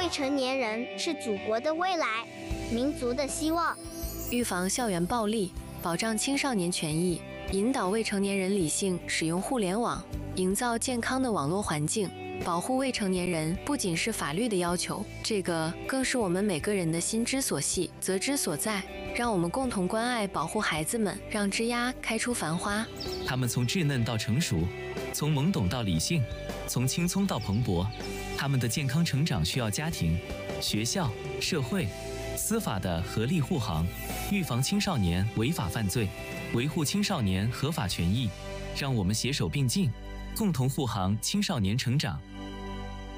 未成年人是祖国的未来，民族的希望。 预防校园暴力，保障青少年权益，引导未成年人理性使用互联网，营造健康的网络环境。保护未成年人不仅是法律的要求，这个更是我们每个人的心之所系，责之所在。让我们共同关爱保护孩子们，让枝桠开出繁花。 他们从稚嫩到成熟，从懵懂到理性，从青葱到蓬勃。他们的健康成长需要家庭、学校、社会、司法的合力护航，预防青少年违法犯罪，维护青少年合法权益。让我们携手并进，共同护航青少年成长。